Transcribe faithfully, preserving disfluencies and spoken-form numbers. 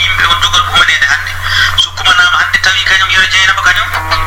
yimɓe on jogal ko humanede hannde so kumanama hannde tawi kañum yo jeynaba kañum